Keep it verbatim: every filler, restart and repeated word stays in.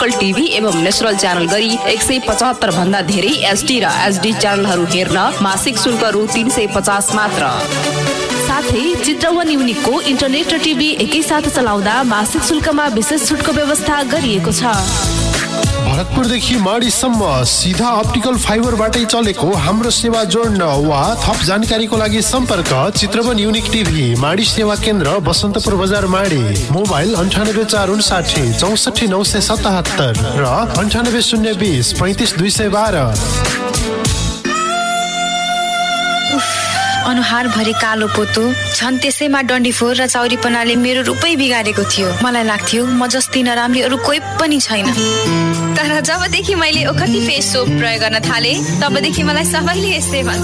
Local TV एवं national channel गरी एक सय पचहत्तर भन्दा धेरै एचडी र एचडी च्यानलहरू हेर्न मासिक शुल्क रु तीन सय पचास मात्र। साथै चित्रवन युनिकको इन्टरनेट र टिभी एकैसाथ चलाउँदा मासिक शुल्कमा विशेष छुटको व्यवस्था गरिएको छ। भरतपुरदेखि माडीसम्म सिधा अप्टिकल फाइबरबाटै चलेको हाम्रो सेवा जोड्न वा थप जानकारीको लागि सम्पर्क चित्रवन युनिक टिभी माडी सेवा केन्द्र बसन्तपुर बजार माडी। मोबाइल अन्ठानब्बे चार उन्साठी चौसठी नौ सय सतहत्तर र अन्ठानब्बे शून्य बिस पैँतिस दुई सय बाह्र। अनुहार भरि कालो पोतो झन् त्यसैमा डन्डीफोर र चौरीपनाले मेरो रूपै बिगारेको थियो। मलाई लाग्थ्यो म जस्ती नराम्री अरू कोही पनि छैन। तर जबदेखि मैले ओखती फेस सोप प्रयोग गर्न थाले तबदेखि मलाई सबैले यस्तै भन्छ।